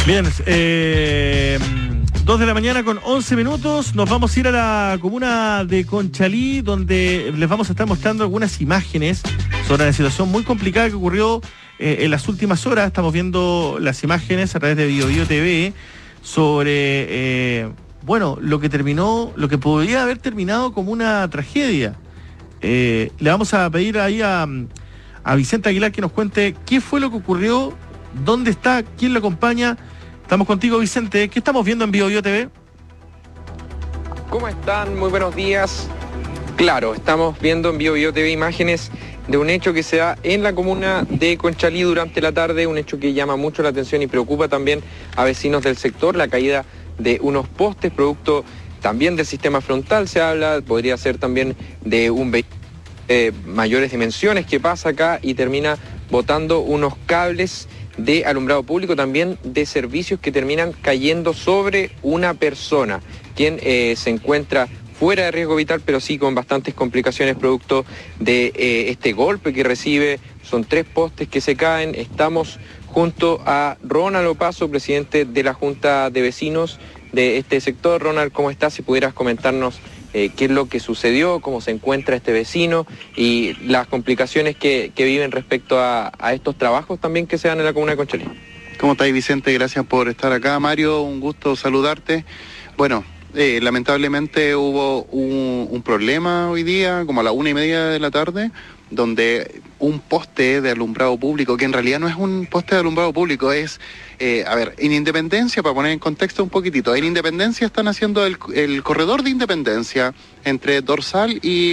Bien, 2 de la mañana con 11 minutos. Nos vamos a ir a la comuna de Conchalí, donde les vamos a estar mostrando algunas imágenes sobre la situación muy complicada que ocurrió en las últimas horas. Estamos viendo las imágenes a través de BioBio TV sobre, lo que podría haber terminado como una tragedia. Le vamos a pedir ahí a Vicente Aguilar que nos cuente qué fue lo que ocurrió, dónde está, quién lo acompaña. Estamos contigo, Vicente. ¿Qué estamos viendo en BioBio TV? ¿Cómo están? Muy buenos días. Claro, estamos viendo en BioBio TV imágenes de un hecho que se da en la comuna de Conchalí durante la tarde, un hecho que llama mucho la atención y preocupa también a vecinos del sector, la caída de unos postes, producto también del sistema frontal, se habla, podría ser también de un vehículo de mayores dimensiones que pasa acá y termina botando unos cables de alumbrado público, también de servicios que terminan cayendo sobre una persona, quien se encuentra fuera de riesgo vital, pero sí con bastantes complicaciones producto de este golpe que recibe. Son 3 postes que se caen. Estamos junto a Ronald Opazo, presidente de la Junta de Vecinos de este sector. Ronald, ¿cómo estás? Si pudieras comentarnos qué es lo que sucedió, cómo se encuentra este vecino y las complicaciones que viven respecto a estos trabajos también que se dan en la comuna de Conchalí. ¿Cómo estáis, Vicente? Gracias por estar acá. Mario, un gusto saludarte. Bueno, lamentablemente hubo un problema hoy día, como a las 1:30 de la tarde, donde un poste de alumbrado público, que en realidad no es un poste de alumbrado público, es, en Independencia, para poner en contexto un poquitito, en Independencia están haciendo el corredor de Independencia entre Dorsal y